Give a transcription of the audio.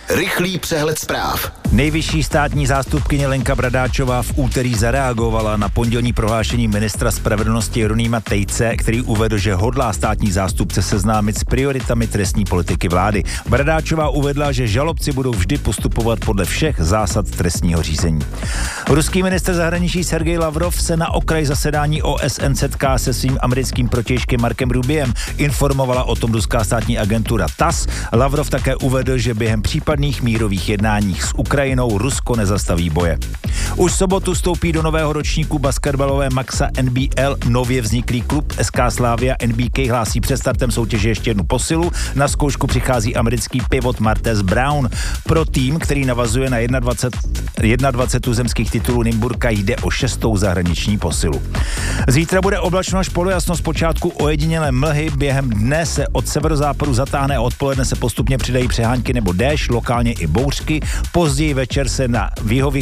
Rychlý přehled zpráv. Nejvyšší státní zástupkyně Lenka Bradáčová v úterý zareagovala na pondělní prohlášení ministra spravedlnosti Jeronýma Tejce, který uvedl, že hodlá státní zástupce seznámit s prioritami trestní politiky vlády. Bradáčová uvedla, že žalobci budou vždy postupovat podle všech zásad trestního řízení. Ruský ministr zahraničí Sergej Lavrov se na okraj zasedání OSN setká se svým americkým protějškem Markem Rubiem, informovala o tom ruská státní agentura TASS. Lavrov také uvedl, že během případných mírových jednáních s Ukrajinou Rusko nezastaví boje. Už v sobotu vstoupí do nového ročníku basketbalové maxa NBL nově vzniklý klub SK Slavia. NBK hlásí před startem soutěže ještě jednu posilu. Na zkoušku přichází americký pivot Martez Brown. Pro tým, který navazuje na 21 tuzemských titulů Nymburka, jde o 6. zahraniční posilu. Zítra bude oblačno až polojasno, zpočátku ojedinělé mlhy, během dne se od severozápadu zatáhne a odpoledne se postupně přidají přehánky nebo déšť, lokálně i bouřky. Později večer se na jihovýchodě